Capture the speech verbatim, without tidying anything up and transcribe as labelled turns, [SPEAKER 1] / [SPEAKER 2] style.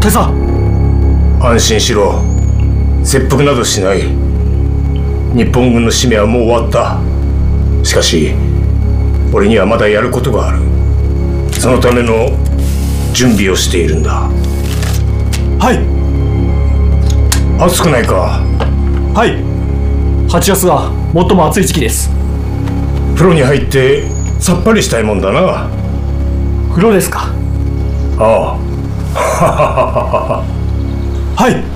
[SPEAKER 1] 大佐。
[SPEAKER 2] 安心しろ。切腹などしない。日本軍の使命はもう終わった。しかし俺にはまだやることがある。そのための準備をしているんだ。
[SPEAKER 1] はい。
[SPEAKER 2] 暑くないか？
[SPEAKER 1] はい。はちがつは最も暑い時期です。
[SPEAKER 2] 風呂に入ってさっぱりしたいもんだな。
[SPEAKER 1] 風呂ですか？
[SPEAKER 2] ああ。
[SPEAKER 1] はい。